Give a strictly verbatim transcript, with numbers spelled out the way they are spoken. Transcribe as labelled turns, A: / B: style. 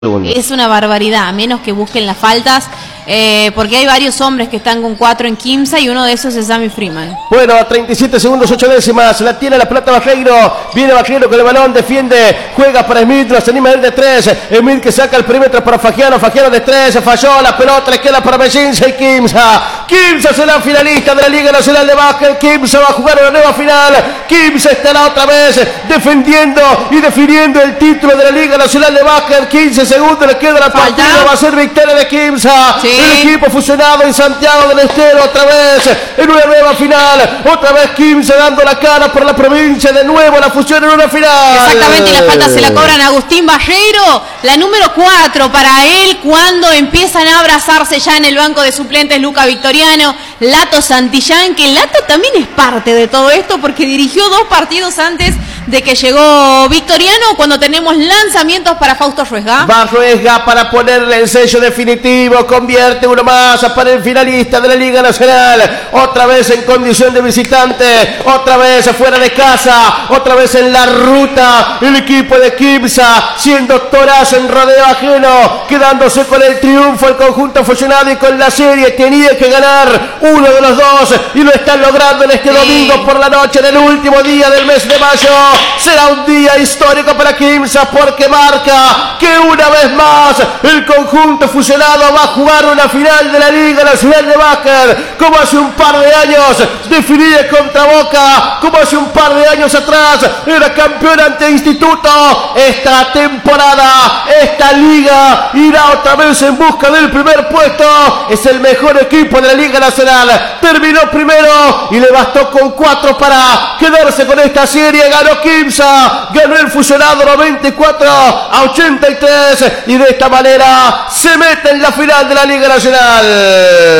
A: Es una barbaridad, a menos que busquen las faltas, eh, porque hay varios hombres que están con cuatro en Quimsa y uno de esos es Sammy Freeman.
B: Bueno, a treinta y siete segundos, ocho décimas, la tiene la pelota Bajeiro, viene Bajeiro con el balón, defiende, juega para Smith, lo se anima a ir de tres, Smith que saca el perímetro para Fagiano, Fagiano de tres, falló, la pelota le queda para Mellinza y Quimsa. Quimsa será finalista de la Liga Nacional de Básquet, Quimsa va a jugar una nueva final, Quimsa estará otra vez defendiendo y definiendo el título de la Liga Nacional de Básquet. Quince segundos le queda la partida, va a ser victoria de Quimsa, sí. El equipo fusionado en Santiago del Estero otra vez en una nueva final, otra vez Quimsa dando la cara por la provincia, de nuevo la fusión en una final.
A: Exactamente, y la falta se la cobran a Agustín Bajeiro, la número cuatro para él, cuando empiezan a abrazarse ya en el banco de suplentes Luca Victoriano, Lato Santillán, que Lato también es parte de todo esto porque dirigió dos partidos antes de que llegó Victoriano, cuando tenemos lanzamientos para Fausto Ruesga.
B: Va Ruesga para ponerle el sello definitivo, convierte uno más para el finalista de la Liga Nacional, otra vez en condición de visitante, otra vez fuera de casa, otra vez en la ruta, el equipo de Quimsa siendo torazo en rodeo ajeno, quedándose con el triunfo el conjunto fusionado y con la serie. Tenía que ganar uno de los dos y lo están logrando en este sí. domingo por la noche del último día del mes de mayo. Será un día histórico para Quimsa porque marca que una vez más el conjunto fusionado va a jugar una final de la Liga Nacional de Básquet, como hace un par de años definida contra Boca, como hace un par de años atrás era campeón ante Instituto. Esta temporada, esta liga irá otra vez en busca del primer puesto. Es el mejor equipo de la Liga Nacional, terminó primero y le bastó con cuatro para quedarse con esta serie. Ganó Quimsa, ganó el fusionado noventa y cuatro a ochenta y tres y de esta manera se mete en la final de la Liga Nacional.